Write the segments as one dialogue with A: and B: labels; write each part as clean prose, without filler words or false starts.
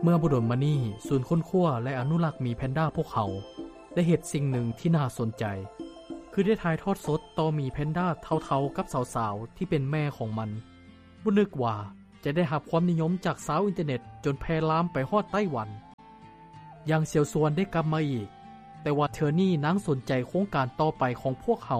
A: เมื่อบุดลมานี่ศูนย์ค้นคว้าและอนุรักษ์หมีแพนด้าพวกเขาได้เห็นสิ่งหนึ่งที่น่าสนใจคือได้ถ่ายทอดสดต่อหมีแพนด้าเท่าๆกับสาวๆที่เป็นแม่ของมันบ่นึกว่าจะได้รับความนิยมจากสาวอินเทอร์เน็ตจนแพร่ลามไปฮอดไต้หวันอย่างเสี่ยวซวนได้กลับมาอีกแต่ว่าเธอนี่นางสนใจโครงการต่อไปของพวกเขา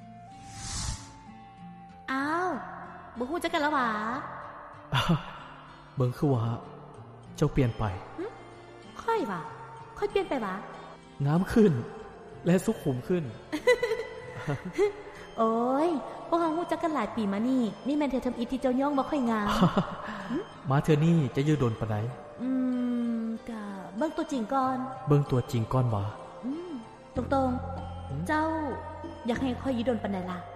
B: อ้าวบ่ฮู้จักกันแล้วหวา
A: เบิ่งคือว่าเจ้าเปลี่ยนไป
B: ค่อยว่าค่อยเปลี่ยนไปหว
A: างามขึ้นและสุขุมขึ้น
B: โอ้ยพวกเฮาฮู้จักกันหลายปีมานี่แม่นเธอทำอิฐที่เจ้าย่องบ่ค่อยงาม
A: มาเธอนี่จะอยู่โดนปานใด
B: ก็เบิ่งตัวจริงก่อน
A: เบิ่งตัวจริงก่อนว่า
B: ตรงๆเจ้าอยากให้ค่อยอยู่โดนปานใดล่ะ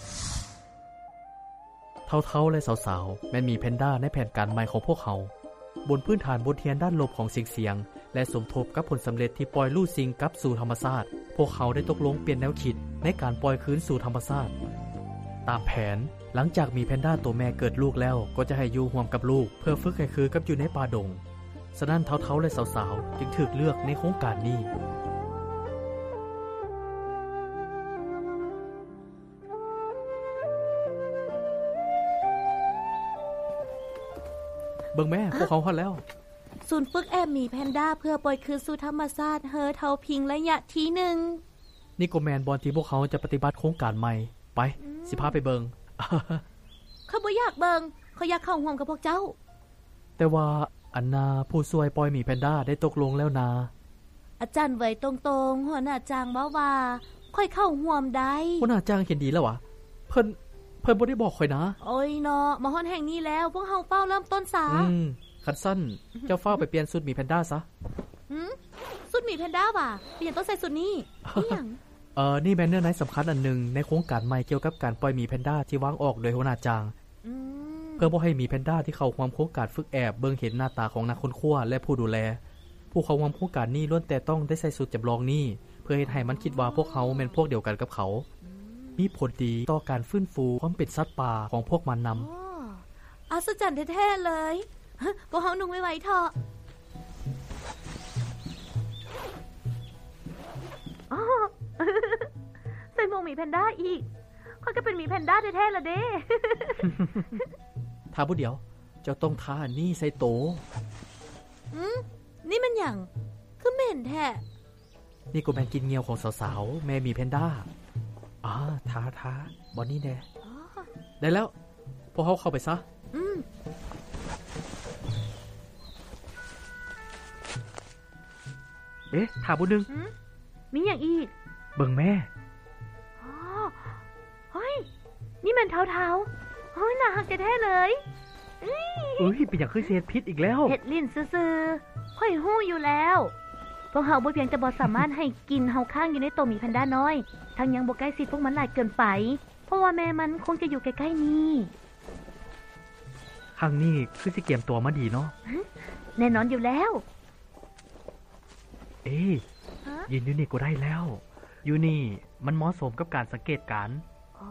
A: เท่าๆและสาวๆแม่นมีแพนด้าในแผนการใหม่ของพวกเขาบนพื้นฐานบทเรียนด้านลบของเสียงและสมทบกับผลสำเร็จที่ปล่อยลู่ซิงกลับสู่ธรรมชาติพวกเขาได้ตกลงเปลี่ยนแนวคิดในการปล่อยคืนสู่ธรรมชาติตามแผนหลังจากมีแพนด้าตัวแม่เกิดลูกแล้วก็จะให้อยู่ร่วมกับลูกเพื่อฝึกให้คือกับอยู่ในป่าดงฉะนั้นเท่าๆและสาวๆจึงถูกเลือกในโครงการนี้เบิ่งแม่พวกเขาฮอดแล้ว
B: ศูนย์ฝึกแอบหมีแพนด้าเพื่อปล่อยคืนสู่ธรรมชาติเฮอเท่าพิงระยะที่1
A: นี่ก็แมนบอลที่พวกเขาจะปฏิบัติโครงการใหม่ไปสิพาไปเบิ่ง
B: เขาบ่อยากเบิ่งเขาอยากเข้าร่วมกับพวกเจ้า
A: แต่ว่าอันนาผู้ช่วยปล่อยหมีแพนด้าได้ตกลงแล้วนา
B: อาจารย์ไว้ตรงๆหัวหน้าจางว่าค่อยเข้าร่วมได้
A: หัวหน้าจางเห็นดีแล้ววะเพิ่นบ่ได้บอกข่อยนะ
B: โอ้ยเนาะมาฮอดแห่งนี้แล้วพวกเฮาเฝ้าเริ่มต้นซะ
A: คันสั้นเจ้าเฝ้าไปเปลี่ยนชุดหมีแพนด้าซะ
B: ชุดหมีแพนด้าว่ะเปลี่ยนต้องใส่ชุดนี้นี่หยัง
A: นี่แม่นเนื้อในสำคัญอันนึงในโครงการใหม่เกี่ยวกับการปล่อยหมีแพนด้าที่วางออกโดยหัวหน้าจางเพื่อบ่ให้หมีแพนด้าที่เข้าร่วมโครงการฝึกแอบเบิ่งเห็นหน้าตาของนักค้นคว้าและผู้ดูแลผู้เข้าร่วมโครงการนี้ล้วนแต่ต้องได้ใส่ชุดจำลองนี้เพื่อเฮ็ดให้มันคิดว่าพวกเขาแม่นพวกเดียวกันกับเขามีผลดีต่อการฟื้นฟูความเป็นสัตว์ป่าของพวกมันน
B: ำอัศจรรย์แท้ๆเลยพวกเฮานุ่งไว้เถอะใส่หมวกหมีแพนด้าอีกค่อยก็เป็นหมีแพนด้าแท้ๆล่ะเด้
A: ถ้าผู้เดียวเจ้าต้องทานี่ใส่โต
B: นี่มันหยังคือเหม็นแท้
A: นี่ก็แม่นกินเงียวของสาวๆแม่หมีแพนด้าทาบอนนี่แน่ได้แล้วพวกเขาเข้าไปซะถามบุญนึง
B: มีอย่างอีก
A: เบิ่งแม่
B: เฮ้ยนี่มันเท้าเฮ้ยน่าหักแท้ๆเลย
A: เป็นอย่างคือเศษพิษอีกแล้ว
B: เห็ดลิ้นซื่อๆค่อยหู้อยู่แล้วพวกเฮาบ่เพียงแต่บ่สามารถให้กินเฮาข้างอยู่ในตัวหมีแพนด้าน้อยทั้งยังบ่ใกล้ชิดพวกมันหลายเกินไปเพราะว่าแม่มันคงจะอยู่ใกล้ๆนี่
A: ข้างนี้คือสิเกียมตัวมาดีเนาะ
B: แน่นอนอยู่แล้ว
A: ยืนอยู่นี่ก็ได้แล้วอยู่นี่มันเหมาะสมกับการสังเกตการณ์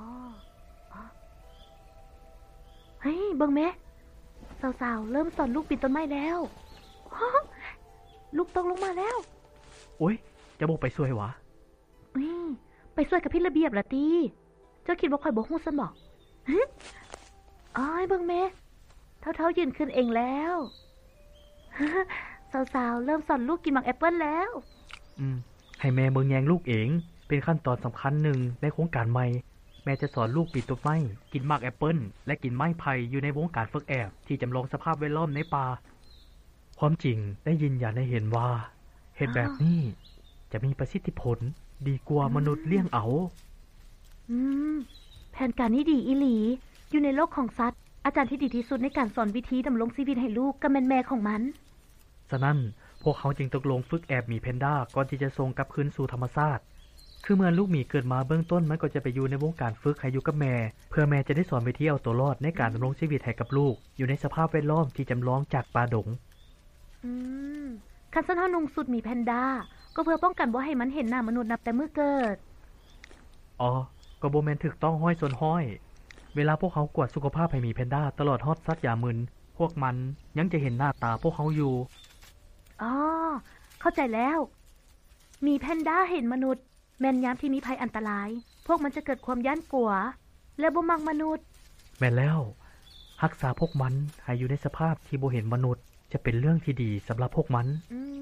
B: เฮ้ยเบิ่งแม่สาวๆเริ่มสอนลูกปีนต้นไม้แล้วลูกตกลงมาแล้ว
A: โอ๊ยจะบอกไปช่วยวะ
B: ไปช่วยกับพี่ระเบียบล่ะตีเจ้าคิดว่าค่อยบ่ฮู้ซั่นบ่เบิ่งแม่เท้ายืนขึ้นเองแล้วสาวๆเริ่มสอนลูกกินหมากแอปเปิ้ลแล้ว
A: ให้แม่เบิ่งแยงลูกเองเป็นขั้นตอนสำคัญหนึ่งในโครงการใหม่แม่จะสอนลูกปีนต้นไม้กินหมากแอปเปิ้ลและกินไม้ไผ่อยู่ในวงการฝึกแอบที่จำลองสภาพแวดล้อมในป่าความจริงได้ยินอย่าได้เห็นว่าเหตุแบบนี้จะมีประสิทธิผลดีกว่ามนุษย์เลี้ยงเอา
B: แผนการนี้ดีอีหลีอยู่ในโลกของสัตว์อาจารย์ที่ดีที่สุดในการสอนวิธีดำรงชีวิตให้ลูกก็แม่นแม่ของมัน
A: ฉะนั้นพวกเขาจึงตกลงฝึกแอบหมีแพนด้าก่อนที่จะส่งกลับคืนสู่ธรรมชาติคือเมื่อลูกหมีเกิดมาเบื้องต้นมันก็จะไปอยู่ในวงการฝึกให้อยู่กับแม่เพื่อแม่จะได้สอนวิธีเอาตัวรอดในการดำรงชีวิตให้กับลูกอยู่ในสภาพแวดล้อมที่จำลองจากป่าดง
B: คันซั่นเฮานุ่งสุดหมีแพนด้าก็เพื่อป้องกันบ่ให้มันเห็นหน้ามนุษย์นับแต่มื้อเกิด
A: ก็บ่แม่นถูกต้องห้อยส่วนห้อยเวลาพวกเขากวดสุขภาพให้หมีแพนด้าตลอดฮอดซัดยามึนพวกมันยังจะเห็นหน้าตาพวกเขาอยู่
B: อ๋อเข้าใจแล้ว มีแพนด้าเห็นมนุษย์แม่นยามที่มีภัยอันตรายพวกมันจะเกิดความย้านกลัวและบ่มักมนุษย์
A: แม่นแล้วรักษาพวกมันให้อยู่ในสภาพที่บ่เห็นมนุษย์จะเป็นเรื่องที่ดีสำหรับพวกมัน